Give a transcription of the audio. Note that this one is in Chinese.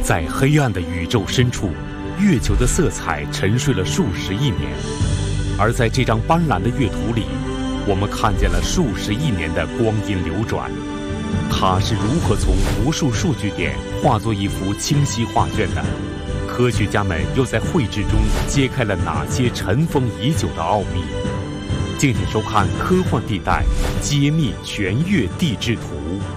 在黑暗的宇宙深处，月球的色彩沉睡了数十亿年，而在这张斑斓的月图里，我们看见了数十亿年的光阴流转。它是如何从无数数据点化作一幅清晰画卷的？科学家们又在绘制中揭开了哪些尘封已久的奥秘？敬请收看《科幻地带》，揭秘全月地质图。